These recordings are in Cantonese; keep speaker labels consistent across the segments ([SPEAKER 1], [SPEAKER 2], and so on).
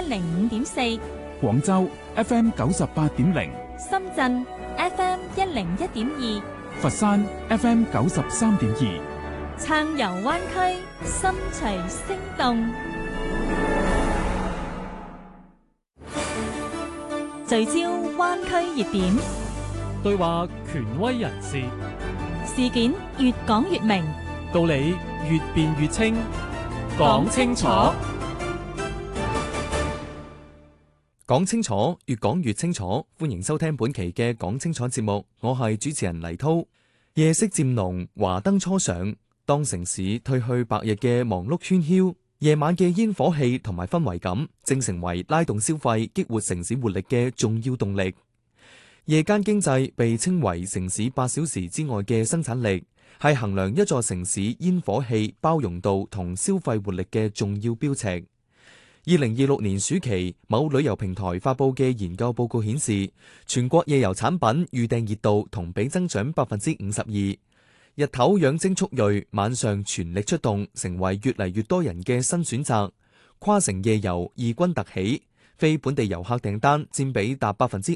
[SPEAKER 1] 105.4，
[SPEAKER 2] 廣州 FM 98.0，
[SPEAKER 1] 深圳 FM 101.2，
[SPEAKER 2] 佛山 FM 93.2，
[SPEAKER 1] 撐遊灣區，心隨聲動，聚焦灣區熱點，
[SPEAKER 3] 對話權威人士，
[SPEAKER 1] 事件越講越明，
[SPEAKER 3] 道理越辯越清，講清楚。
[SPEAKER 4] 講清楚，越講越清楚。歡迎收聽本期嘅講清楚節目，我係主持人黎濤。夜色漸濃，華燈初上，當城市褪去白日嘅忙碌喧囂，夜晚嘅煙火氣同埋氛圍感，正成為拉動消費、激活城市活力嘅重要動力。夜間經濟被稱為城市8小時之外嘅生產力，係衡量一座城市煙火氣、包容度同消費活力嘅重要標尺。2026年暑期，某旅遊平台發佈嘅研究報告顯示，全國夜遊產品預訂熱度同比增長52%。日頭養精蓄銳，晚上全力出動，成為越嚟越多人嘅新選擇。跨城夜遊異軍突起，非本地遊客訂單佔比達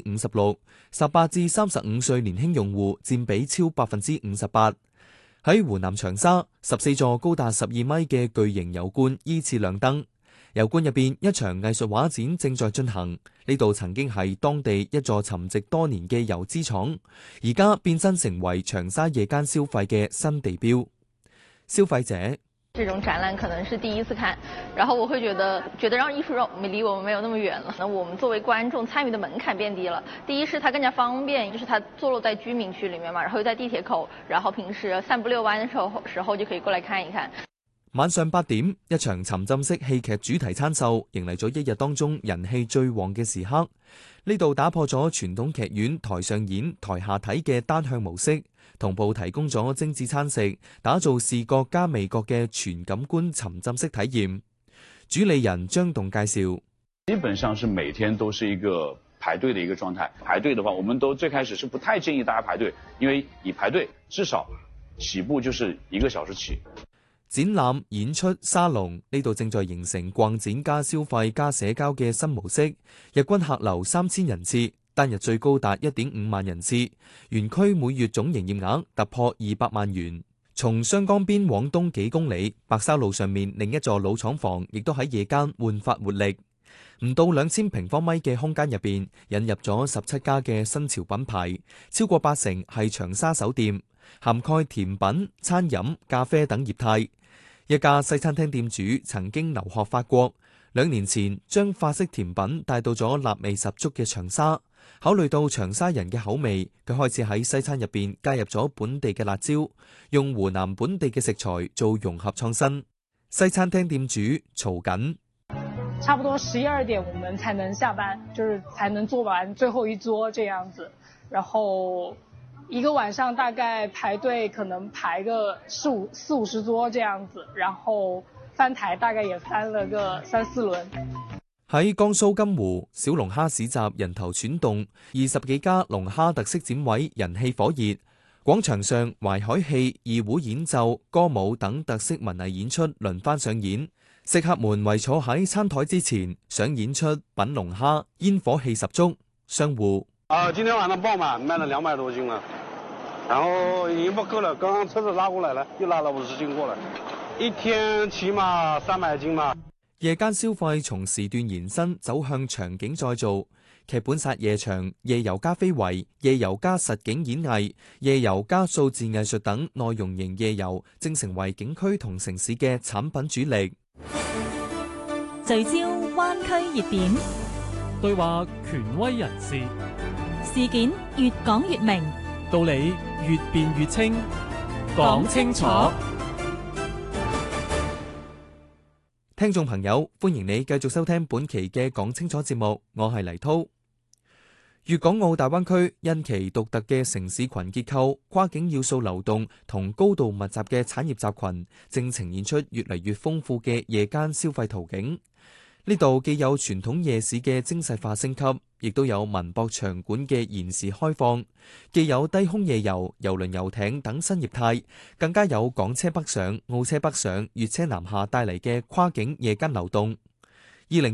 [SPEAKER 4] 56%，18至35歲年輕用戶佔比超58%。喺湖南長沙，14座高達12米嘅巨型油罐依次亮燈。油罐入邊一場藝術畫展正在進行，呢度曾經係當地一座沉寂多年嘅油脂廠，而家變身成為長沙夜間消費嘅新地標。消費者，
[SPEAKER 5] 這種展覽可能是第一次看，然後我會覺得讓藝術離我們沒有那麼遠了。那我們作為觀眾參與的門檻變低了。第一是它更加方便，就是它坐落在居民區裡面嘛，然後又在地鐵口，然後平時散步遛彎的時候就可以過來看一看。
[SPEAKER 4] 晚上8點，一場沉浸式戲劇主題餐秀迎嚟咗一日當中人氣最旺嘅時刻。呢度打破咗傳統劇院台上演台下睇嘅單向模式，同步提供咗精緻餐食，打造視覺加味覺嘅全感官沉浸式體驗。主理人張棟介紹，
[SPEAKER 6] 基本上是每天都是一個排隊的一個狀態。排隊的話，我們都最開始是不太建議大家排隊，因為你排隊至少起步就是1個小時起。
[SPEAKER 4] 展覽、演出、沙龍，呢度正在形成逛展加消費加社交嘅新模式。日均客流3000人次，單日最高達1.5萬人次。園區每月總營業額突破200萬元。從湘江邊往東幾公里，白沙路上面另一座老廠房，亦都喺夜間煥發活力。唔到2000平方米嘅空間入邊，引入咗17家嘅新潮品牌，超過80%係長沙手店，涵蓋甜品、餐飲、咖啡等業態。一家西餐廳店主曾經留學法國，2年前將法式甜品帶到咗辣味十足嘅長沙。考慮到長沙人嘅口味，佢開始喺西餐入邊加入咗本地嘅辣椒，用湖南本地嘅食材做融合創新。西餐廳店主曹緊，
[SPEAKER 7] 差不多11點我們才能下班，就是才能做完最後一桌這樣子，然後一個晚上大概排隊可能排個40-50桌這樣子，然後翻台大概也翻了個3-4輪。
[SPEAKER 4] 喺江蘇金湖小龍蝦市集人頭攒動，20幾家龍蝦特色展位人氣火熱。廣場上淮海戲、二胡演奏、歌舞等特色文藝演出輪番上演，食客們圍坐喺餐台之前，想演出品龍蝦，煙火氣十足。商戶，
[SPEAKER 8] 今天晚上爆滿，賣了200多斤了，然後已經不夠了，剛剛車子拉過來了，又拉了50斤過來，一天起碼300斤嘛。
[SPEAKER 4] 夜間消費從時段延伸走向場景再造，劇本殺夜場、夜遊加非遺、夜遊加實景演藝、夜遊加數字藝術等內容型夜遊，正成為景區同城市嘅產品主力。
[SPEAKER 1] 聚焦灣區熱點，
[SPEAKER 3] 對話權威人士，
[SPEAKER 1] 事件越講越明，
[SPEAKER 3] 道理越辯越清，講清楚。
[SPEAKER 4] 聽眾朋友，歡迎你繼續收聽本期嘅講清楚節目，我係黎濤。粵港澳大灣區因其獨特嘅城市群結構、跨境要素流動同高度密集嘅產業集群，正呈現出越嚟越豐富嘅夜間消費途徑。呢度既有傳統夜市嘅精細化升級，亦都有文博場館嘅延時開放，既有低空夜遊、郵輪遊艇等新業態，更加有港車北上、澳車北上、粵車南下帶嚟嘅跨境夜間流動。